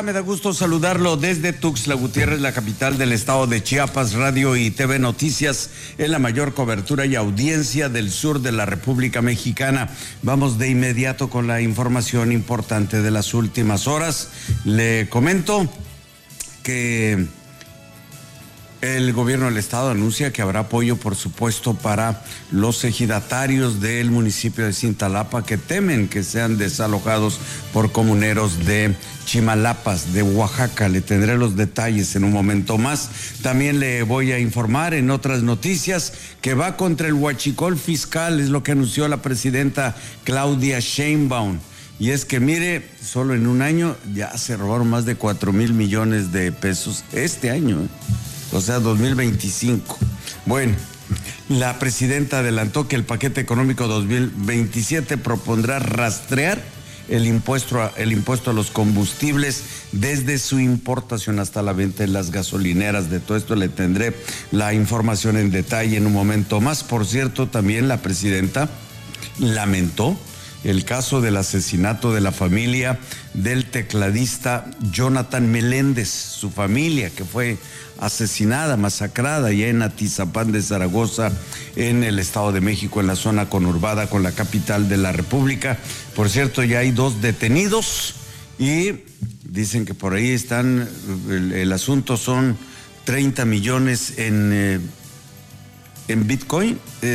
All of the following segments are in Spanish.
está? Me da gusto saludarlo desde Tuxtla Gutiérrez, la capital del estado de Chiapas. Radio y TV Noticias en la mayor cobertura y audiencia del sur de la República Mexicana. Vamos de inmediato con la información importante de las últimas horas. Le comento que el gobierno del estado anuncia que habrá apoyo, por supuesto, para los ejidatarios del municipio de Cintalapa que temen que sean desalojados por comuneros de Chimalapas, de Oaxaca. Le tendré los detalles en un momento más. También le voy a informar en otras noticias que va contra el huachicol fiscal, es lo que anunció la presidenta Claudia Sheinbaum. Y es que mire, solo en un año ya se robaron más de 4,000 millones de pesos este año, o sea, 2025. Bueno, la presidenta adelantó que el paquete económico 2027 propondrá rastrear el impuesto a los combustibles desde su importación hasta la venta en las gasolineras. De todo esto le tendré la información en detalle en un momento más. Por cierto, también la presidenta lamentó el caso del asesinato de la familia del tecladista Jonathan Meléndez, su familia que fue asesinada, masacrada allá en Atizapán de Zaragoza, en el Estado de México, en la zona conurbada con la capital de la República. Por cierto, ya hay 2 detenidos y dicen que por ahí están, el asunto son 30 millones en Bitcoin,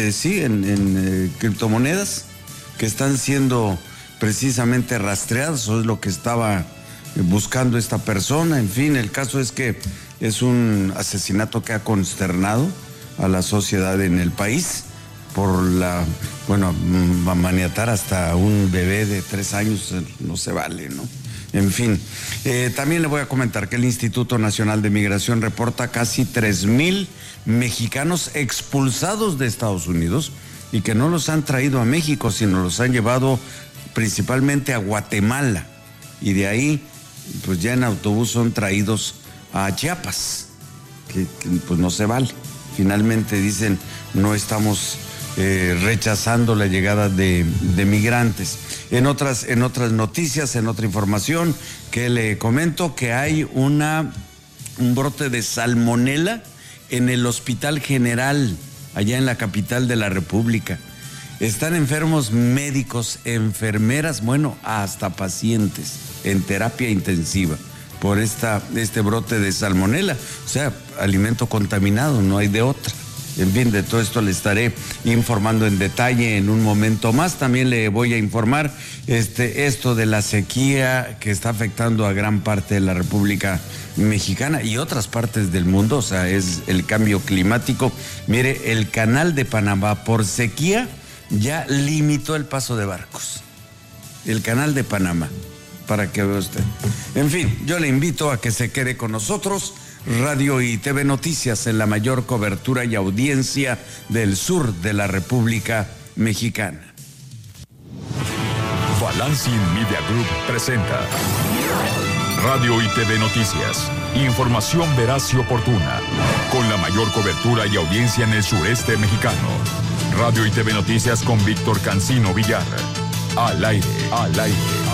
en criptomonedas, que están siendo precisamente rastreados. Eso es lo que estaba buscando esta persona. En fin, el caso es que es un asesinato que ha consternado a la sociedad en el país por maniatar hasta un bebé de 3 años, no se vale, ¿no? En fin, también le voy a comentar que el Instituto Nacional de Migración reporta casi 3,000 mexicanos expulsados de Estados Unidos y que no los han traído a México, sino los han llevado principalmente a Guatemala. Y de ahí, pues ya en autobús son traídos a Chiapas, que pues no se vale. Finalmente dicen, no estamos rechazando la llegada de migrantes. En otras noticias, en otra información que le comento, que hay un brote de salmonela en el Hospital General, allá en la capital de la República. Están enfermos médicos, enfermeras, hasta pacientes en terapia intensiva por este brote de salmonela. O sea, alimento contaminado, no hay de otra. En fin, de todo esto le estaré informando en detalle en un momento más. También le voy a informar esto de la sequía que está afectando a gran parte de la República Mexicana y otras partes del mundo. O sea, es el cambio climático. Mire, el canal de Panamá por sequía ya limitó el paso de barcos. El canal de Panamá, para que vea usted. En fin, yo le invito a que se quede con nosotros. Radio y TV Noticias en la mayor cobertura y audiencia del sur de la República Mexicana. Balancing Media Group presenta Radio y TV Noticias. Información veraz y oportuna, con la mayor cobertura y audiencia en el sureste mexicano. Radio y TV Noticias con Víctor Cancino Villar. Al aire, al aire.